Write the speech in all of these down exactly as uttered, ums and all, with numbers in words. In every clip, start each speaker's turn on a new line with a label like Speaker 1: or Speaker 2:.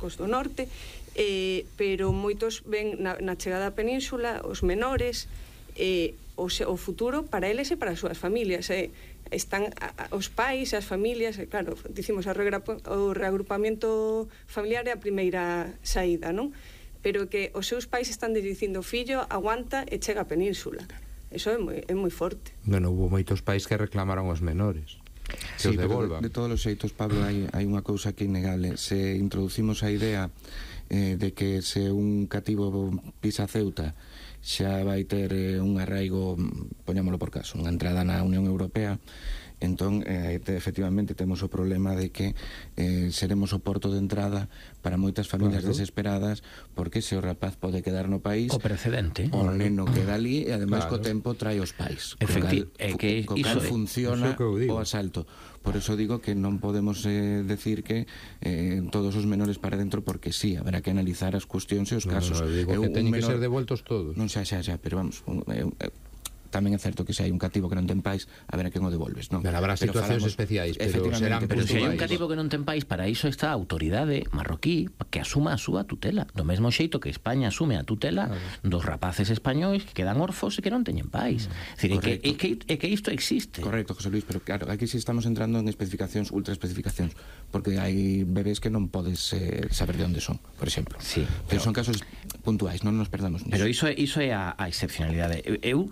Speaker 1: cos do norte, eh, pero moitos ven na, na chegada á península, os menores, eh, o, o futuro para eles e para as súas familias, eh. Están a, a, os pais, as familias, e claro, dicimos o reagrupamento familiar é a primeira saída, non? Pero que os seus pais están dicindo, fillo, aguanta e chega a península. Eso é moi, é moi forte.
Speaker 2: Non, houve moitos pais que reclamaron os menores.
Speaker 3: Sí, pero de, de todos os xeitos, Pablo, hai, hai unha cousa que é innegable. Se introducimos a idea eh, de que se un cativo pisa Ceuta xa vai ter eh, un arraigo, poñámoslo por caso, unha entrada na Unión Europea, entón, eh, efectivamente, temos o problema de que eh, seremos o porto de entrada para moitas familias, claro, desesperadas, porque se o rapaz pode quedar no país,
Speaker 4: o precedente,
Speaker 3: o neno queda ali, e ademais, claro, co tempo trae os pais.
Speaker 4: Efecti
Speaker 3: co cal,
Speaker 4: é que
Speaker 3: co cal
Speaker 4: iso
Speaker 3: funciona o asalto. Por eso digo que non podemos eh, decir que eh, todos os menores para dentro, porque sí, habrá que analizar as cuestións e os casos.
Speaker 2: No, no, digo
Speaker 3: eh,
Speaker 2: que teñen
Speaker 3: menor...
Speaker 2: que ser devoltos todos.
Speaker 3: Non xa, xa, xa, pero vamos... Eh, eh, tamén é certo que se hai un cativo que non ten pais, a ver a quen o devolves, non?
Speaker 2: Pero habrá situacións falamos, especiais, pero serán
Speaker 4: pero se hai un
Speaker 2: pais.
Speaker 4: cativo que non ten pais, para iso está a autoridade marroquí que asuma a súa tutela, do mesmo xeito que España asume a tutela, claro, dos rapaces españois que quedan orfos e que non teñen pais. É dicir, é que, é, que, é que isto existe.
Speaker 3: Correcto, José Luis, pero claro, aquí sí estamos entrando en especificacións, ultra especificacións, porque hai bebés que non podes eh, saber de onde son, por exemplo.
Speaker 4: Sí,
Speaker 3: pero, pero son casos puntuais, non nos perdamos nisso.
Speaker 4: Pero iso é, iso é a, a excepcionalidade. Eu, eu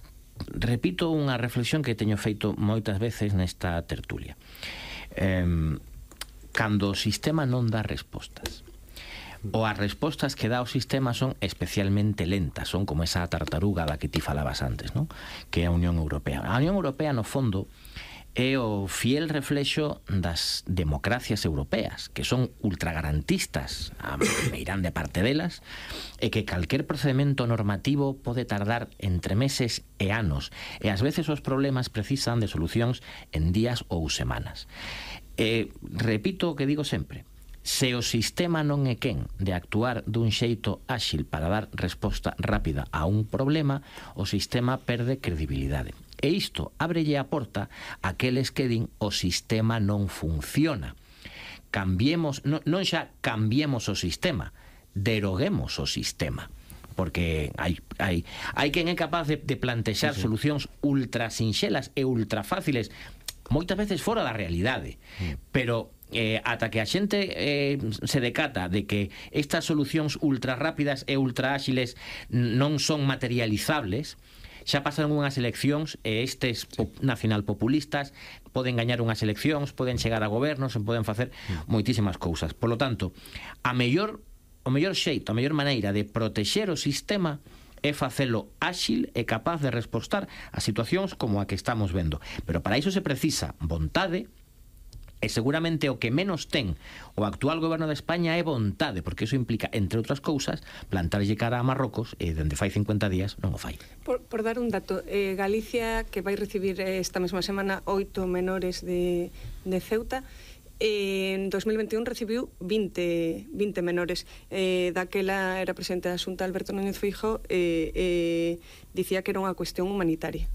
Speaker 4: repito unha reflexión que teño feito moitas veces nesta tertulia. Eh, cando o sistema non dá respostas, ou as respostas que dá o sistema son especialmente lentas, son como esa tartaruga da que ti falabas antes, ¿no? Que é a Unión Europea. A Unión Europea, no fondo, é o fiel reflexo das democracias europeas, que son ultragarantistas, a meirán de parte delas, e que calquer procedimento normativo pode tardar entre meses e anos, e ás veces os problemas precisan de solucións en días ou semanas. E repito o que digo sempre: se o sistema non é quen de actuar dun xeito áxil para dar resposta rápida a un problema, o sistema perde credibilidade. E isto ábrelle a porta a aqueles que din o sistema non funciona. Cambiemos, non, non xa cambiemos o sistema, deroguemos o sistema. Porque hai, hai, hai quen é capaz de, de plantexar sí, sí. solucións ultra sinxelas e ultra fáciles, moitas veces fora da realidade, mm. pero eh, ata que a xente eh, se decata de que estas solucións ultra rápidas e ultra áxiles non son materializables, xa pasaron unhas eleccións e estes sí. nacionalpopulistas poden gañar unhas eleccións, poden chegar a gobernos, poden facer mm. moitísimas cousas. Por lo tanto, a mellor, o mellor xeito, a mellor maneira de protexer o sistema é facelo áxil e capaz de respostar a situacións como a que estamos vendo. Pero para iso se precisa vontade, e seguramente o que menos ten o actual goberno de España é vontade, porque iso implica, entre outras cousas, plantarlle cara a Marrocos, e dende fai cincuenta días non o fai.
Speaker 1: Por, por dar un dato, eh, Galicia, que vai recibir esta mesma semana oito menores de, de Ceuta, eh, en dos mil veintiún recibiu vinte, vinte menores. Eh, daquela era presidente da Xunta Alberto Núñez Feijóo, e eh, eh, dicía que era unha cuestión humanitaria.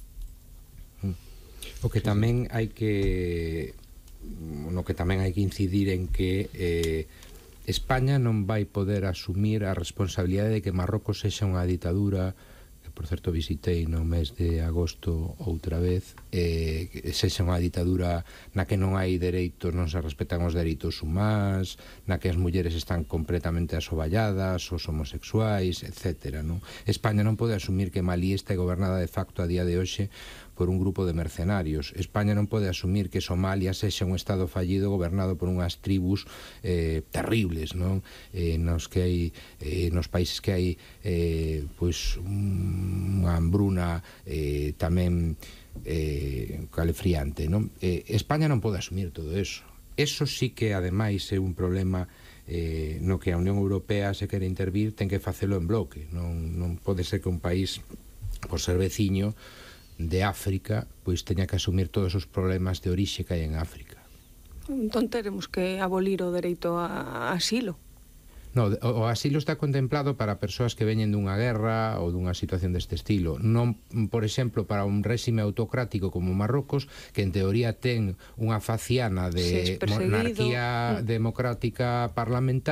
Speaker 2: O que tamén hai que... no que tamén hai que incidir en que eh, España non vai poder asumir a responsabilidade de que Marrocos sexa unha ditadura, que por certo visitei no mes de agosto outra vez, eh, sexa unha ditadura na que non hai dereitos, non se respetan os dereitos humanos, na que as mulleres están completamente asoballadas, os homosexuais, etcétera, non? España non pode asumir que Malí está gobernada de facto a día de hoxe por un grupo de mercenarios. España non pode asumir que Somalia sexa un estado fallido gobernado por unhas tribus eh, terribles, non? Eh, nos que hai eh, nos países que hai eh, pois unha hambruna eh, tamén eh, calefriante, non? Eh, España non pode asumir todo eso. Eso sí que ademais é un problema eh, no que a Unión Europea se quere intervir, ten que facelo en bloque. Non, non pode ser que un país, por ser veciño de África, pois teña que asumir todos os problemas de orixe que hai en África.
Speaker 1: Entón teremos que abolir o dereito a asilo.
Speaker 2: No, o asilo está contemplado para persoas que veñen dunha guerra ou dunha situación deste estilo. Non, por exemplo, para un réxime autocrático como Marrocos, que en teoría ten unha faciana de monarquía democrática parlamentaria,